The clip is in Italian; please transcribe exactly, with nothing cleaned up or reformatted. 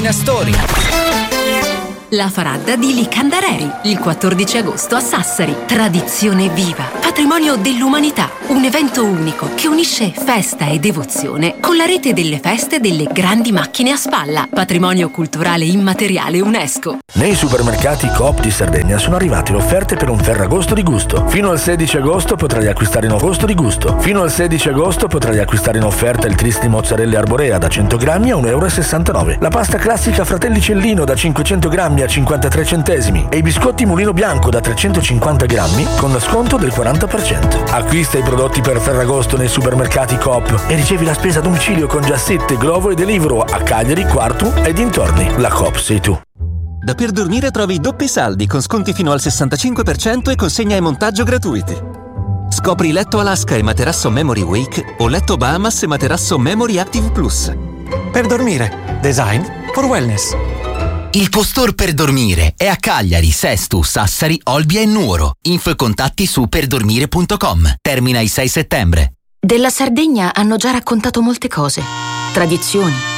Cucina Story. La Faradda di Licandareri, il quattordici agosto a Sassari. Tradizione viva, patrimonio dell'umanità. Un evento unico che unisce festa e devozione con la rete delle feste delle grandi macchine a spalla. Patrimonio culturale immateriale UNESCO. Nei supermercati Coop di Sardegna sono arrivate le offerte per un Ferragosto di gusto. Fino al sedici agosto potrai acquistare in agosto di gusto. Fino al sedici agosto potrai acquistare in offerta il tris di mozzarella arborea da cento grammi a un euro e sessantanove. La pasta classica Fratelli Cellino da cinquecento grammi a cinquantatré centesimi e i biscotti Mulino Bianco da trecentocinquanta grammi con lo sconto del quaranta per cento. Acquista i prodotti per Ferragosto nei supermercati Coop e ricevi la spesa a domicilio con Just Eat, Glovo e Deliveroo a Cagliari, Quartu e dintorni. La Coop sei tu. Da Per Dormire trovi doppi saldi con sconti fino al sessantacinque per cento e consegna e montaggio gratuiti. Scopri letto Alaska e materasso Memory Wake o letto Bahamas e materasso Memory Active Plus. Per Dormire. Design for wellness. Il tuo store per dormire è a Cagliari, Sesto, Sassari, Olbia e Nuoro. Info e contatti su perdormire punto com. Termina il sei settembre. Della Sardegna hanno già raccontato molte cose. Tradizioni,